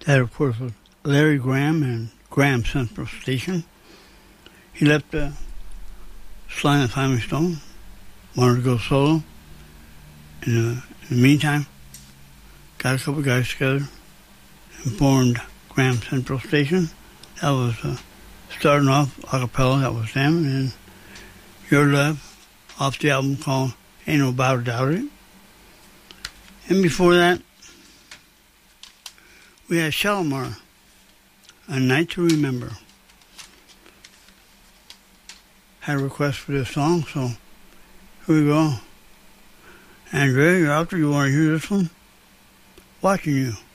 That, of course, was Larry Graham and Graham Central Station. He left Sly and the Family Stone, wanted to go solo. In the meantime, got a couple guys together and formed Graham Central Station. That was starting off a cappella, that was them, and Your Love off the album called Ain't No About Doubt It. And before that, we had Shalimar, A Night to Remember. Had a request for this song, so here we go. Andrea, you're out there, you want to hear this one? Watching You.